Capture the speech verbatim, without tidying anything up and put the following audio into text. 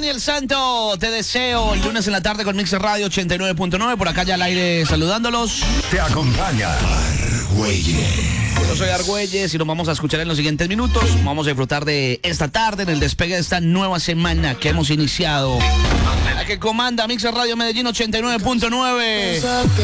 Daniel Santo, te deseo el lunes en la tarde con Mixer Radio ochenta y nueve punto nueve. Por acá ya al aire saludándolos. Te acompaña Argüelles. Yo soy Argüelles y nos vamos a escuchar en los siguientes minutos. Vamos a disfrutar de esta tarde en el despegue de esta nueva semana que hemos iniciado. La que comanda Mixer Radio Medellín ochenta y nueve punto nueve.